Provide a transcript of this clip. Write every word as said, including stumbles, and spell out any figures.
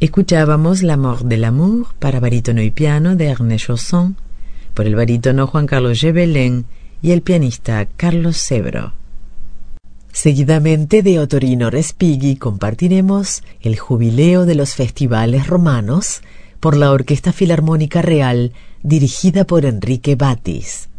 Escuchábamos La Mort de l'amour para barítono y piano de Ernest Chausson, por el barítono Juan Carlos Gebelén y el pianista Carlos Cebro. Seguidamente de Ottorino Respighi compartiremos el jubileo de los festivales romanos por la Orquesta Filarmónica Real dirigida por Enrique Batis.